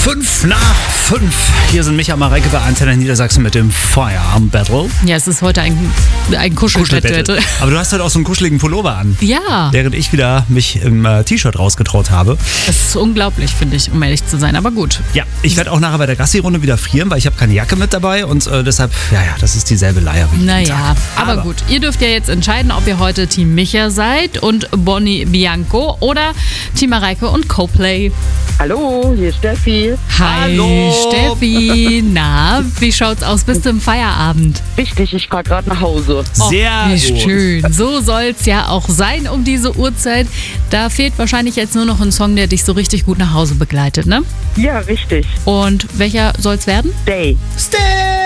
5:05. Hier sind Micha und Mareike bei Antenne Niedersachsen mit dem Feierabend-Battle. Ja, es ist heute ein Kuschelbattle. Aber du hast heute auch so einen kuscheligen Pullover an. Ja. Während ich wieder mich im T-Shirt rausgetraut habe. Das ist unglaublich, finde ich, um ehrlich zu sein, aber gut. Ja, ich werde auch nachher bei der Gassi-Runde wieder frieren, weil ich habe keine Jacke mit dabei und deshalb, das ist dieselbe Leier wie jeden Tag. Naja, aber gut. Ihr dürft ja jetzt entscheiden, ob ihr heute Team Micha seid und Bonnie Bianco oder Team Mareike und Coplay. Hallo, hier ist Steffi. Hi, Hallo. Steffi. Na, wie schaut's aus? Bist du im Feierabend? Richtig, ich fahre gerade nach Hause. Sehr Wie gut. schön. So soll's ja auch sein um diese Uhrzeit. Da fehlt wahrscheinlich jetzt nur noch ein Song, der dich so richtig gut nach Hause begleitet, ne? Ja, richtig. Und welcher soll's werden? Day. Stay!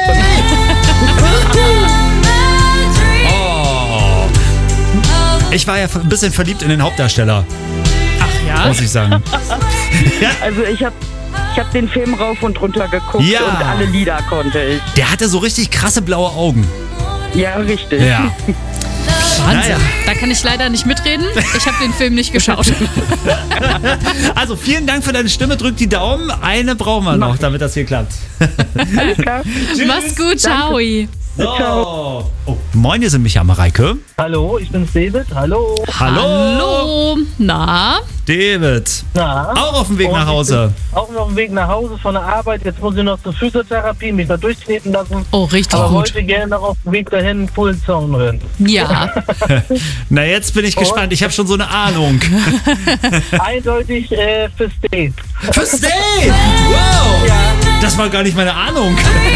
Oh. Ich war ja ein bisschen verliebt in den Hauptdarsteller, Ach ja? muss ich sagen. Also ich hab den Film rauf und runter geguckt Ja. und alle Lieder konnte ich. Der hatte so richtig krasse blaue Augen. Ja, richtig. Ja. Wahnsinn. Naja. Da kann ich leider nicht mitreden. Ich habe den Film nicht geschaut. Also vielen Dank für deine Stimme. Drück die Daumen. Eine brauchen wir noch, damit das hier klappt. Alles klar. Mach's gut, ciao. So. Oh, moin, hier sind Micha und Mareike. Hallo, ich bin's David. Hallo. Hallo. Hallo. Na? David. Na? Auch auf dem Weg Und nach ich Hause. bin auch noch auf dem Weg nach Hause von der Arbeit. Jetzt muss ich noch zur Physiotherapie, mich da durchkneten lassen. Oh, richtig Aber gut. heute gerne noch auf dem Weg dahin einen coolen Song hören. Ja. Na, jetzt bin ich gespannt. Ich habe schon so eine Ahnung. Eindeutig fürs Date. Für Stay! Wow! Ja. Das war gar nicht meine Ahnung.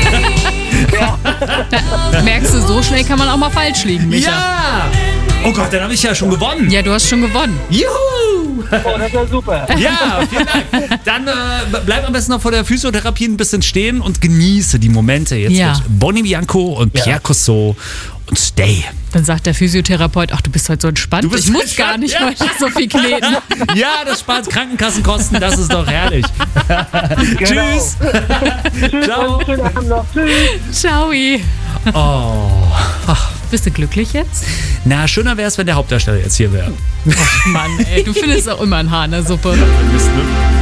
Merkst du, so schnell kann man auch mal falsch liegen, Micha. Ja! Oh Gott, dann habe ich ja schon gewonnen. Ja, du hast schon gewonnen. Juhu! Oh, das war super. Ja, vielen Dank. Dann bleib am besten noch vor der Physiotherapie ein bisschen stehen und genieße die Momente jetzt Ja. mit Bonnie Bianco und Pierre Cossot und Stay. Dann sagt der Physiotherapeut, ach, du bist heute so entspannt. Du bist Ich muss entspannt, gar nicht ja. heute so viel kneten. Ja, das spart Krankenkassenkosten, das ist doch herrlich. Genau. Tschüss. Tschüss Ciao. und schönen Abend noch. Tschüss. Ciao. Oh. Bist du glücklich jetzt? Na, schöner wäre es, wenn der Hauptdarsteller jetzt hier wäre. Mann, ey, du findest auch immer ein Haar in der Suppe. Mist, ne?